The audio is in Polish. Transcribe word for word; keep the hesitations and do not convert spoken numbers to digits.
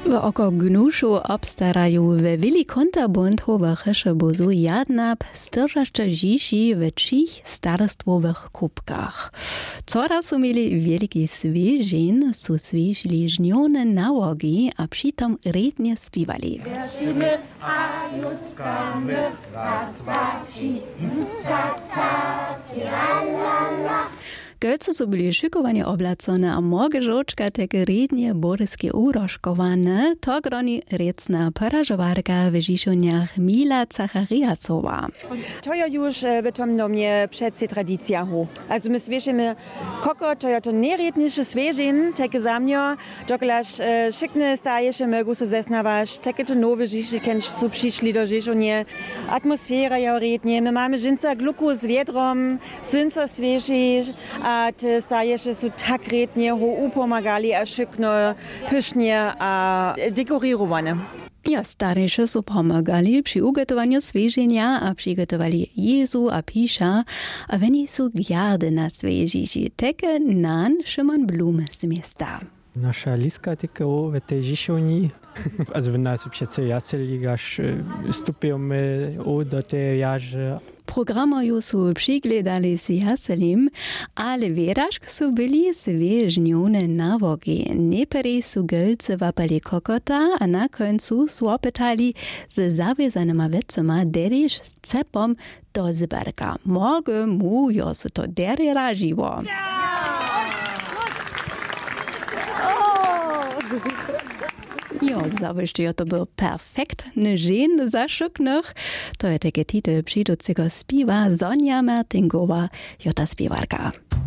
W oko gnuszu obstarajú ve Willi Konterbund hovacheše bozu jadnab stržašče žiši v čich starostvowych kupkach. Cora su mieli wielki swieżin, su swiežili žnione nałogi, a přitom rednie spiewali. Wierzymy, a juskamy, raz, dwa, trzy, tak, tak, la, la, la. Gölce su byli szykowanie oblacone, a morge żoczka teke rednie boryske uroszkowane, to groni recna porażowarka w Žišoniach Mila Zachariasowa. To ja już w tym domie przed tradycja ho. Also my swieszymy koko, to ja to nierednische swieżin, teke zamnio, dokolaż szykne stajemy guse zesnawasz, teke to nowe Žiši kenš su przyszli do Žišonie. Atmosfera ja rednie, my mamy żynca gluku z wiedrom, swinca swieży, a te stajemy su tak rednie ho upomagali, a szykno, pysznie, a dekorirowane. Ja, starejsze su pomagali przy ugotowaniu swieżenia, a przygotowali Jezu a Pisza, a oni su gjardy na swiežiši, teke nan Szymon Blum z miasta. Nasza liska tylko w tej Žišoni. Also wenn nas przece jaseligaš stupujemy do tej jaže. Programuju su přigledali s jaselim, ale vědašk su byli sviežňone nawogi. Neperi su gölce vapali kokota, a na koncu su opetali z zavezanima vecima, deriš s cepom do zberka. Morge mu jo su to deri raživo. Jo, zawyście to był perfektny żen za szuknych. To je taki titel przydocego śpiewa Sonja Martinkowa, jota śpiewarka.